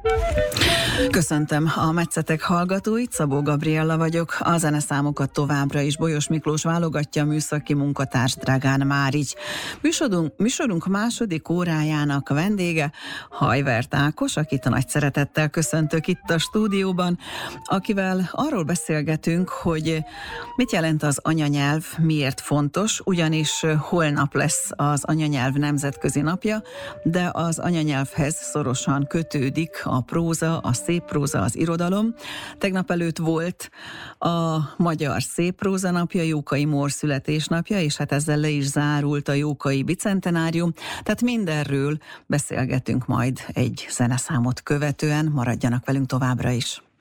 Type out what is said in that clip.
Köszöntöm a Metszetek hallgatóit, Szabó Gabriella vagyok. A zeneszámokat továbbra is Bolyos Miklós válogatja, a műszaki munkatárs Dragán Márigy. Műsorunk második órájának vendége Hajvert Ákos, akit nagy szeretettel köszöntök itt a stúdióban, akivel arról beszélgetünk, hogy mit jelent az anyanyelv, miért fontos, ugyanis holnap lesz az anyanyelv nemzetközi napja, de az anyanyelvhez szorosan kötődik a próza, a szép próza, az irodalom. Tegnap előtt volt a Magyar Széppróza napja, Jókai Mór születésnapja, és hát ezzel le is zárult a Jókai bicentenárium. Tehát mindenről beszélgetünk majd egy zeneszámot követően, maradjanak velünk továbbra is.